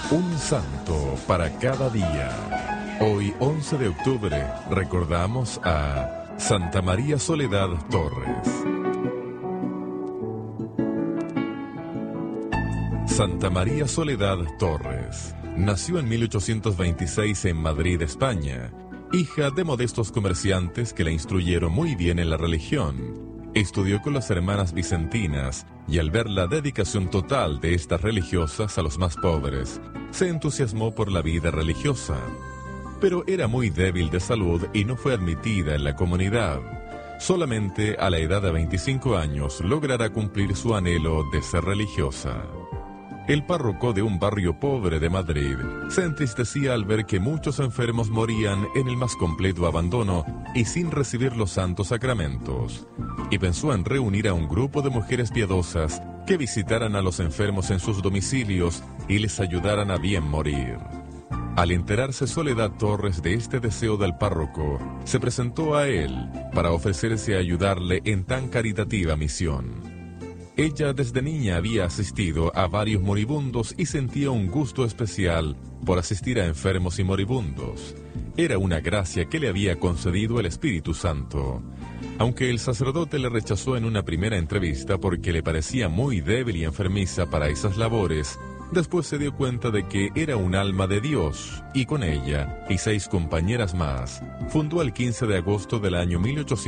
Un santo para cada día. Hoy, 11 de octubre, recordamos a Santa María Soledad Torres. Santa María Soledad Torres nació en 1826 en Madrid, España, hija de modestos comerciantes que la instruyeron muy bien en la religión. Estudió con las hermanas vicentinas y al ver la dedicación total de estas religiosas a los más pobres, se entusiasmó por la vida religiosa. Pero era muy débil de salud y no fue admitida en la comunidad. Solamente a la edad de 25 años logrará cumplir su anhelo de ser religiosa. El párroco de un barrio pobre de Madrid se entristecía al ver que muchos enfermos morían en el más completo abandono y sin recibir los santos sacramentos, y pensó en reunir a un grupo de mujeres piadosas que visitaran a los enfermos en sus domicilios y les ayudaran a bien morir. Al enterarse Soledad Torres de este deseo del párroco, se presentó a él para ofrecerse a ayudarle en tan caritativa misión. Ella desde niña había asistido a varios moribundos y sentía un gusto especial por asistir a enfermos y moribundos. Era una gracia que le había concedido el Espíritu Santo. Aunque el sacerdote le rechazó en una primera entrevista porque le parecía muy débil y enfermiza para esas labores, después se dio cuenta de que era un alma de Dios, y con ella y 6 compañeras más, fundó el 15 de agosto del año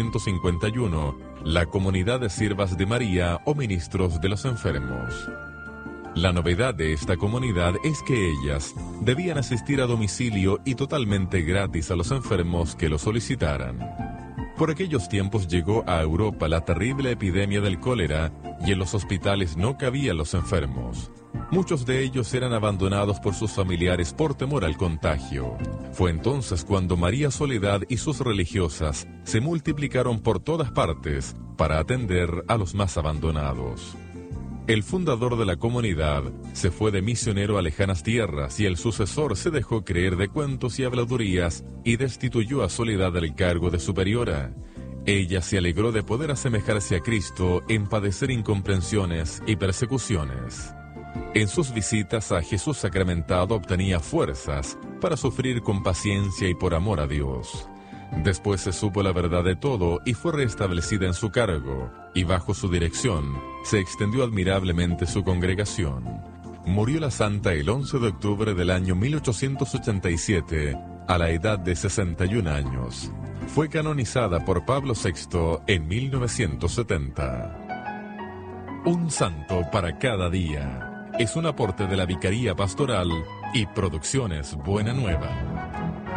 1851 la Comunidad de Siervas de María o Ministros de los Enfermos. La novedad de esta comunidad es que ellas debían asistir a domicilio y totalmente gratis a los enfermos que lo solicitaran. Por aquellos tiempos llegó a Europa la terrible epidemia del cólera y en los hospitales no cabían los enfermos. Muchos de ellos eran abandonados por sus familiares por temor al contagio. Fue entonces cuando María Soledad y sus religiosas se multiplicaron por todas partes para atender a los más abandonados. El fundador de la comunidad se fue de misionero a lejanas tierras y el sucesor se dejó creer de cuentos y habladurías y destituyó a Soledad del cargo de superiora. Ella se alegró de poder asemejarse a Cristo en padecer incomprensiones y persecuciones. En sus visitas a Jesús sacramentado obtenía fuerzas para sufrir con paciencia y por amor a Dios. Después se supo la verdad de todo y fue restablecida en su cargo, y bajo su dirección se extendió admirablemente su congregación. Murió la santa el 11 de octubre del año 1887, a la edad de 61 años. Fue canonizada por Pablo VI en 1970. Un santo para cada día. Es un aporte de la Vicaría Pastoral y Producciones Buena Nueva.